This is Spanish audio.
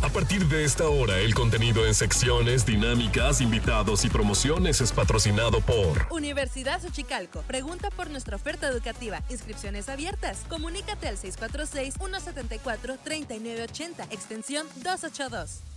A partir de esta hora, el contenido en secciones, dinámicas, invitados y promociones es patrocinado por Universidad Xochicalco. Pregunta por nuestra oferta educativa. Inscripciones abiertas. Comunícate al 646-174-3980, extensión 282.